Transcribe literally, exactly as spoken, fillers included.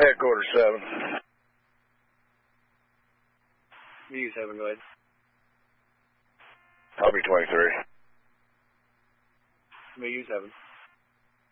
Headquarters seven. V U seven, go ahead. I'll be twenty-three. V U seven.